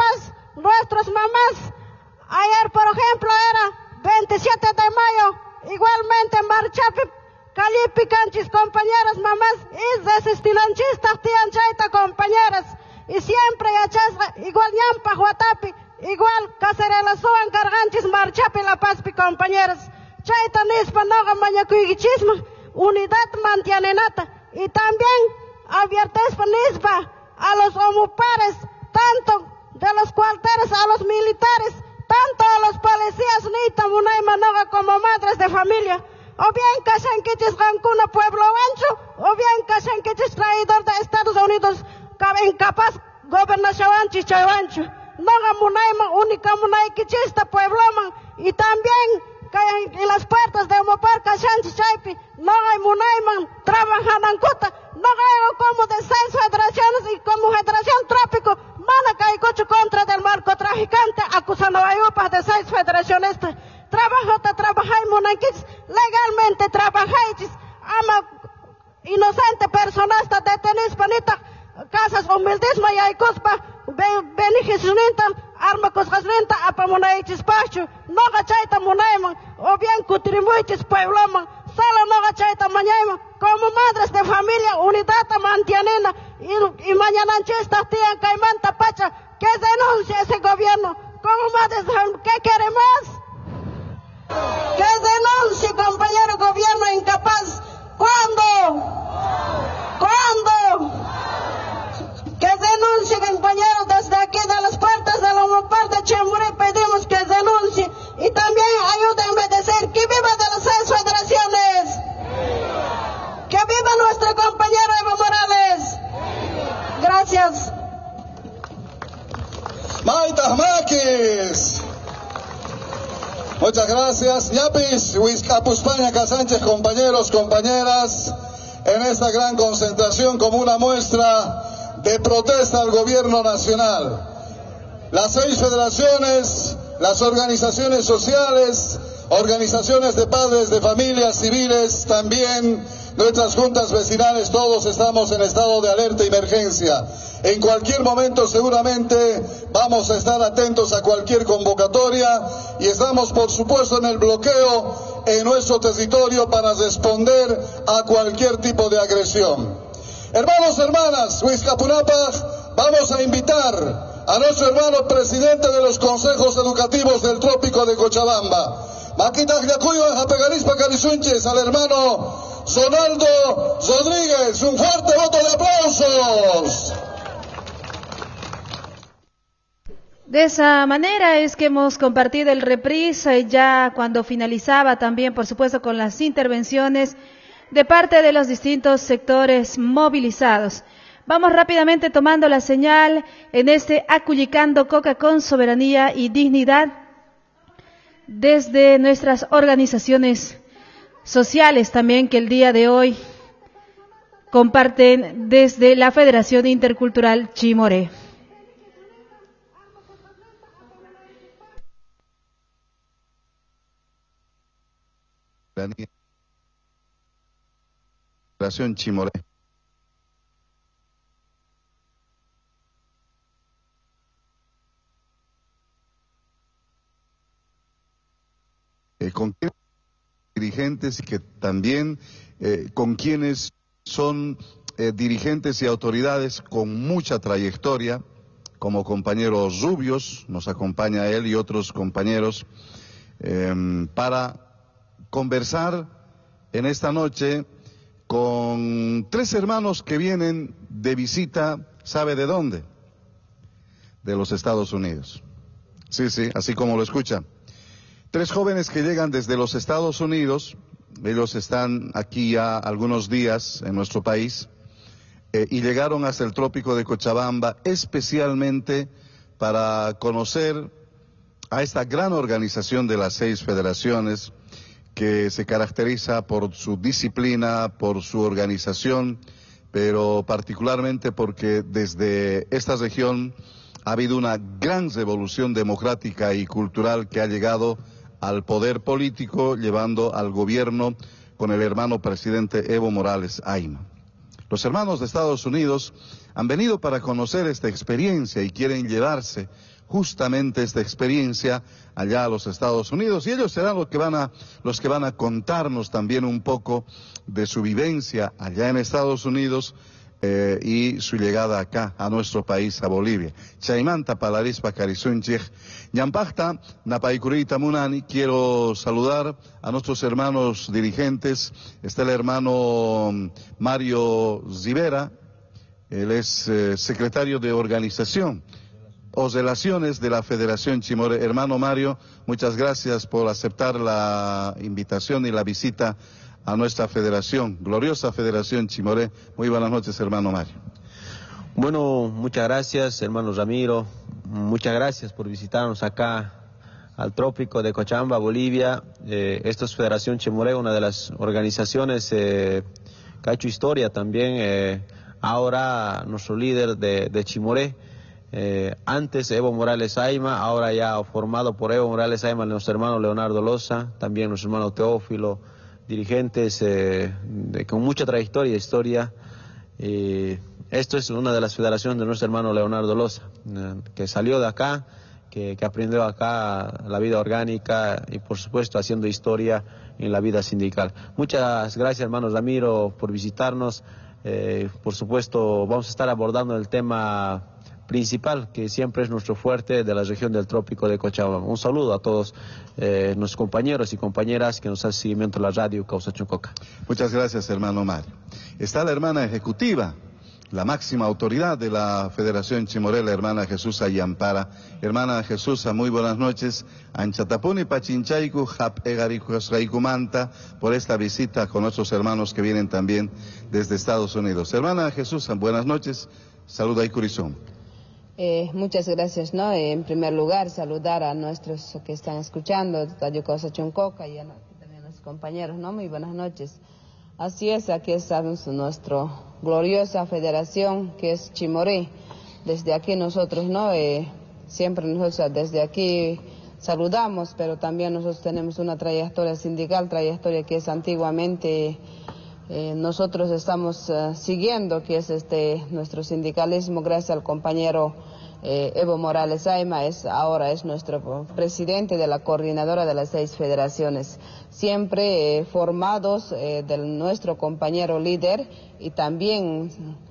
nuestras mamás. Ayer, por ejemplo, era 27 de mayo, igualmente marchapi, calipi canchis, compañeras, mamás, y desistilanchistas, tian chaita, compañeras, y siempre yachas, igual ñampa, huatapi, igual cacerelazoan, carganchis, marchapi, la pazpi, compañeras, chaita nispa, noga, mañacuigichisma, unidad mantianenata, y también adviertes nispa a los homopares, tanto de los cuarteles a los militares, tanto a los policías, Nita, Munay, Manoga, como madres de familia, o bien Casanquichis Rancuna, pueblo ancho, o bien Casanquichis traidor de Estados Unidos, incapaz, gobernación Chichavancho, Noga Munayma, única Munay Kichista, pueblo man, y también en las puertas de Omopar, Casanchi Chaipi, Noga y Munayman, trabajan en Cuta, Noga como de 6 federaciones y como Federación Trópico, Mana Cocho contra del narcotraficante, acusando a Ayupas de 6 federaciones. Trabajáis Munayquis, legalmente trabajáis, ama inocente personas, detenidos panita, casas humildismo y hay cospa, benigisninta, arma cosasninta, apamunaichis pachu, no gachaita munaiman, o bien cutrimuichis puebloman, solo no gachaita mañaiman, como madres de familia, unidad mantianina, y mañana chistas tían caimanta pacha, que denuncie ese gobierno, como madres, ¿qué queremos? Que denuncie, compañero gobierno incapaz, ¿cuándo? Que denuncie, compañeros, desde aquí de las puertas de la Omopar de Chimurí pedimos que denuncie y también ayúdenme a decir que viva de las 6 federaciones. Que viva nuestro compañero Evo Morales. Gracias. Maitas Maquis. Muchas gracias. Yapis, Huizcapuspaña, Casánchez, compañeros, compañeras, en esta gran concentración como una muestra de protesta al gobierno nacional. Las 6 federaciones, las organizaciones sociales, organizaciones de padres de familias civiles, también nuestras juntas vecinales, todos estamos en estado de alerta y emergencia. En cualquier momento seguramente vamos a estar atentos a cualquier convocatoria y estamos por supuesto en el bloqueo en nuestro territorio para responder a cualquier tipo de agresión. Hermanos, hermanas, Huizcapunapaj, vamos a invitar a nuestro hermano presidente de los consejos educativos del Trópico de Cochabamba, Maquitaj Yacuyo, Japegarispa Calizunches, al hermano Zonaldo Rodríguez. Un fuerte voto de aplausos. De esa manera es que hemos compartido el reprise ya cuando finalizaba también, por supuesto, con las intervenciones de parte de los distintos sectores movilizados. Vamos rápidamente tomando la señal en este Acullicando Coca con soberanía y dignidad desde nuestras organizaciones sociales también que el día de hoy comparten desde la Federación Intercultural Chimoré. Federación Chimoré. Con dirigentes y que también con quienes son dirigentes y autoridades con mucha trayectoria, como compañeros Rubios, nos acompaña él y otros compañeros, para conversar en esta noche con 3 hermanos que vienen de visita, ¿sabe de dónde? De los Estados Unidos. Sí, así como lo escucha. 3 jóvenes que llegan desde los Estados Unidos, ellos están aquí ya algunos días en nuestro país, y llegaron hasta el Trópico de Cochabamba especialmente para conocer a esta gran organización de las 6 federaciones que se caracteriza por su disciplina, por su organización, pero particularmente porque desde esta región ha habido una gran revolución democrática y cultural que ha llegado al poder político, llevando al gobierno con el hermano presidente Evo Morales Ayma. Los hermanos de Estados Unidos han venido para conocer esta experiencia y quieren llevarse justamente esta experiencia allá a los Estados Unidos, y ellos serán los que van a contarnos también un poco de su vivencia allá en Estados Unidos y su llegada acá a nuestro país, a Bolivia. Chaimanta palarispa carisunchich, Ñampachta, Napaikurita Munani. Quiero saludar a nuestros hermanos dirigentes. Está el hermano Mario Zivera, él es secretario de organización o relaciones de la Federación Chimoré. Hermano Mario, muchas gracias por aceptar la invitación y la visita a nuestra federación, gloriosa Federación Chimoré. Muy buenas noches, hermano Mario. Bueno, muchas gracias, hermano Ramiro. Muchas gracias por visitarnos acá al trópico de Cochabamba, Bolivia. Esta es Federación Chimoré, una de las organizaciones que ha hecho historia también. Ahora nuestro líder de Chimoré, antes Evo Morales Ayma, ahora ya formado por Evo Morales Ayma, nuestro hermano Leonardo Loza, también nuestro hermano Teófilo, dirigentes con mucha trayectoria e historia. Esto es una de las federaciones de nuestro hermano Leonardo Loza, que salió de acá, que aprendió acá la vida orgánica y por supuesto haciendo historia en la vida sindical. Muchas gracias, hermano Ramiro, por visitarnos. Por supuesto vamos a estar abordando el tema principal, que siempre es nuestro fuerte, de la región del trópico de Cochabamba. Un saludo a todos nuestros compañeros y compañeras que nos hacen seguimiento a la radio Causa Chuncoca. Muchas gracias, hermano Mario. Está la hermana ejecutiva, la máxima autoridad de la Federación Chimoré, la hermana Jesús Ayampara. Hermana Jesús, muy buenas noches. Anchatapuni Pachinchaiku, Hap Egaricumanta, por esta visita con nuestros hermanos que vienen también desde Estados Unidos. Hermana Jesús, buenas noches. Saluda y Curizón. Muchas gracias, ¿no? En primer lugar, saludar a nuestros que están escuchando, Tayo Causa Chuncoca y también a los compañeros, ¿no? Muy buenas noches. Así es, aquí estamos nuestra gloriosa federación que es Chimoré. Desde aquí nosotros, ¿no? Siempre nosotros desde aquí saludamos, pero también nosotros tenemos una trayectoria sindical, trayectoria que es antiguamente nosotros estamos siguiendo, que es nuestro sindicalismo, gracias al compañero Evo Morales Ayma, ahora es nuestro presidente de la coordinadora de las 6 federaciones, siempre formados de nuestro compañero líder, y también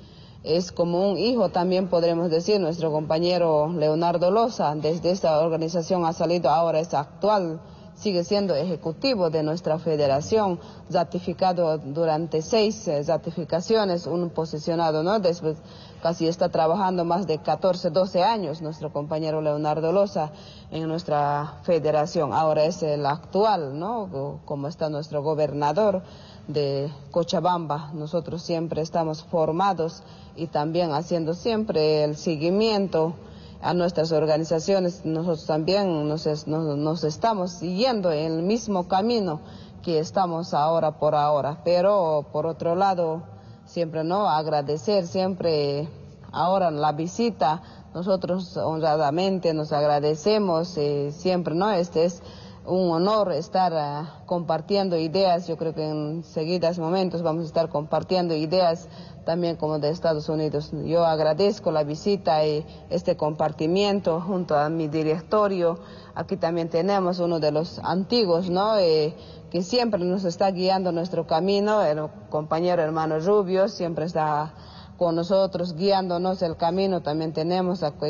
es como un hijo, también podremos decir, nuestro compañero Leonardo Loza. Desde esta organización ha salido, ahora es actual, sigue siendo ejecutivo de nuestra federación, ratificado durante 6 ratificaciones, un posicionado, ¿no? Después casi está trabajando más de 14, 12 años nuestro compañero Leonardo Loza en nuestra federación. Ahora es el actual, ¿no? Como está nuestro gobernador de Cochabamba. Nosotros siempre estamos formados y también haciendo siempre el seguimiento a nuestras organizaciones. Nosotros también nos estamos siguiendo en el mismo camino que estamos ahora por ahora, pero por otro lado siempre agradecer siempre ahora la visita. Nosotros honradamente nos agradecemos siempre, este es un honor estar compartiendo ideas. Yo creo que en seguidos momentos vamos a estar compartiendo ideas también como de Estados Unidos. Yo agradezco la visita y este compartimiento junto a mi directorio. Aquí también tenemos uno de los antiguos, que siempre nos está guiando nuestro camino, el compañero hermano Rubio, siempre está con nosotros guiándonos el camino. También tenemos a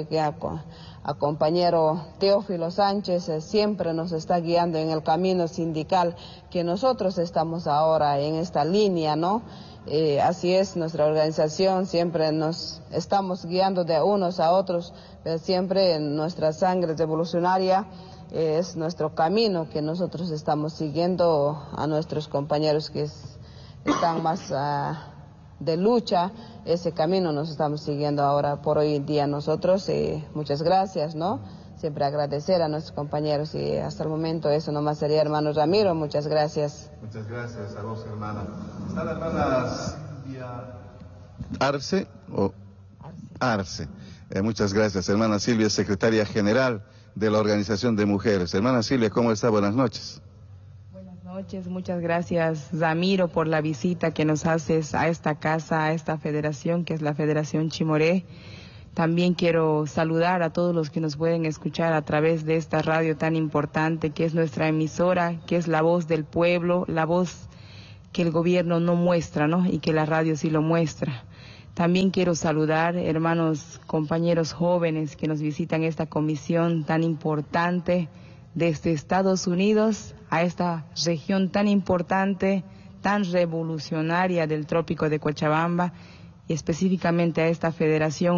compañero Teófilo Sánchez, siempre nos está guiando en el camino sindical que nosotros estamos ahora en esta línea, así es nuestra organización, siempre nos estamos guiando de unos a otros, pero siempre en nuestra sangre revolucionaria es nuestro camino que nosotros estamos siguiendo a nuestros compañeros que están más de lucha. Ese camino nos estamos siguiendo ahora por hoy en día nosotros. Muchas gracias, siempre agradecer a nuestros compañeros, y hasta el momento eso nomás sería, hermano Ramiro. Muchas gracias. Muchas gracias a vos, hermana. Está la hermana Silvia Arce. Arce. Muchas gracias, hermana Silvia, secretaria general de la Organización de Mujeres. Hermana Silvia, ¿cómo está? Buenas noches. Buenas noches. noches. Muchas gracias, Ramiro, por la visita que nos haces a esta casa, a esta federación, que es la Federación Chimoré. También quiero saludar a todos los que nos pueden escuchar a través de esta radio tan importante, que es nuestra emisora, que es la voz del pueblo, la voz que el gobierno no muestra, ¿no? Y que la radio sí lo muestra. También quiero saludar, hermanos, compañeros jóvenes que nos visitan esta comisión tan importante desde Estados Unidos a esta región tan importante, tan revolucionaria del trópico de Cochabamba, y específicamente a esta federación